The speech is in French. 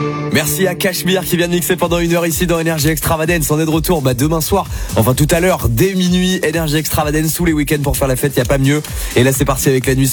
Merci à Cachemire qui vient de mixer pendant 1 heure ici dans Energy Extravagance. On est de retour demain soir, enfin tout à l'heure, dès minuit. Energy Extravagance tous les week-ends pour faire la fête, y a pas mieux. Et là c'est parti avec la nuit